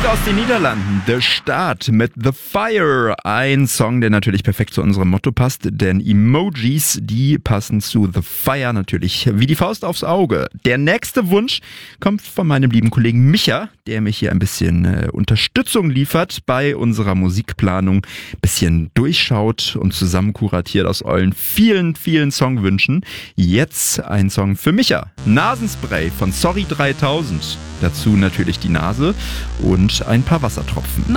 Aus den Niederlanden, The Start mit The Fire. Ein Song, der natürlich perfekt zu unserem Motto passt, denn Emojis, die passen zu The Fire natürlich wie die Faust aufs Auge. Der nächste Wunsch kommt von meinem lieben Kollegen Micha, der mich hier ein bisschen Unterstützung liefert bei unserer Musikplanung, bisschen durchschaut und zusammen kuratiert aus euren vielen, vielen Songwünschen. Jetzt ein Song für Micha. Nasenspray von Sorry 3000. Dazu natürlich die Nase und ein paar Wassertropfen.